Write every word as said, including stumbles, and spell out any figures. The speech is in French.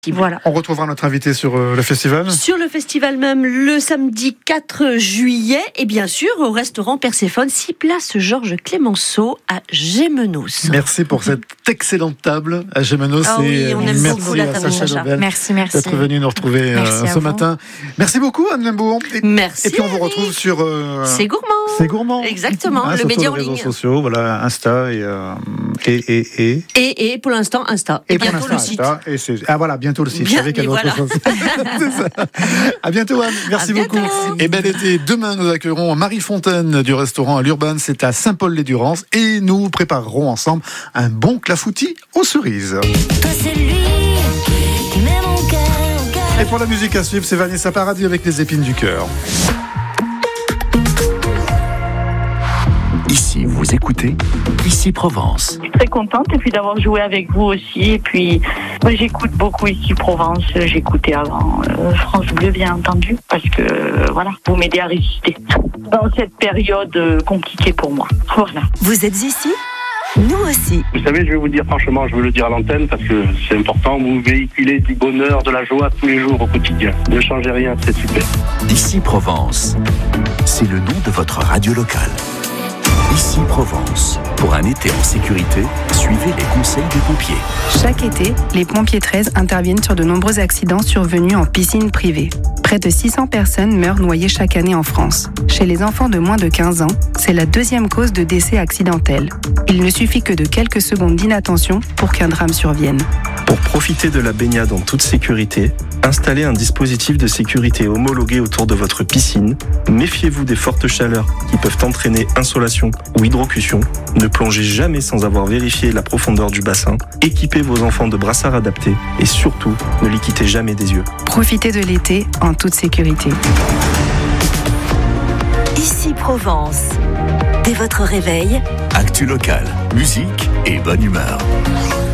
Voilà. On retrouvera notre invité sur euh, le festival. Sur le festival même, le samedi quatre juillet, et bien sûr au restaurant Perséphone, six place Georges Clémenceau à Gémenos. Merci pour cette excellente table à Gémenos. Ah oui, et on aime merci beaucoup la table à Sacha Sacha. Dobel Merci, merci. d'être venu nous retrouver euh, ce vous. matin. Merci beaucoup Anne Limbourg. Et, Merci. et puis on vous Eric. retrouve sur. Euh, C'est gourmand. C'est gourmand. Exactement, Hein, le sur média tous en les réseaux ligne. sociaux, voilà, Insta et euh, et et et. Et, et pour l'instant Insta. Et, Et pour bientôt l'instant, le site. Insta, et c'est- ah voilà, bientôt le site. Bien, Je savais qu'il y avait mais autre chose. C'est ça. À bientôt Anne. Merci À beaucoup. bientôt. Et bel été. Demain, nous accueillerons Marie Fontaine du restaurant à l'Urban. C'est à Saint-Paul-les-Durances. Et nous préparerons ensemble un bon clafoutis aux cerises. Toi c'est lui qui met mon cœur au cœur. Et pour la musique à suivre, c'est Vanessa Paradis avec les épines du cœur. Ici, vous écoutez Ici Provence. Je suis très contente et puis d'avoir joué avec vous aussi. Et puis, moi, j'écoute beaucoup ici Provence. J'écoutais avant euh, France Bleu, bien entendu, parce que euh, voilà, vous m'aidez à résister dans cette période euh, compliquée pour moi. Voilà. Vous êtes ici ? Nous aussi. Vous savez, je vais vous dire franchement, je veux le dire à l'antenne parce que c'est important, vous véhiculez du bonheur, de la joie tous les jours au quotidien. Ne changez rien, c'est super. Ici Provence. C'est le nom de votre radio locale. Ici Provence. Pour un été en sécurité, suivez les conseils des pompiers. Chaque été, les pompiers treize interviennent sur de nombreux accidents survenus en piscine privée. Près de six cents personnes meurent noyées chaque année en France. Chez les enfants de moins de quinze ans, c'est la deuxième cause de décès accidentel. Il ne suffit que de quelques secondes d'inattention pour qu'un drame survienne. Pour profiter de la baignade en toute sécurité, installez un dispositif de sécurité homologué autour de votre piscine. Méfiez-vous des fortes chaleurs qui peuvent entraîner insolation ou hydrocution. Ne plongez jamais sans avoir vérifié la profondeur du bassin. Équipez vos enfants de brassards adaptés et surtout, ne les quittez jamais des yeux. Profitez de l'été en toute sécurité. Ici Provence. Dès votre réveil, Actu locale, musique et bonne humeur.